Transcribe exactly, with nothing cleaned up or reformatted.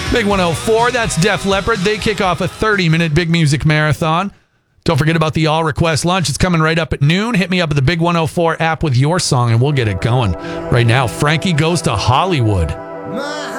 Big one oh four, that's Def Leppard. They kick off a thirty-minute Big Music Marathon. Don't forget about the All Request Lunch. It's coming right up at noon. Hit me up at the Big one oh four app with your song, and we'll get it going. Right now, Frankie Goes to Hollywood.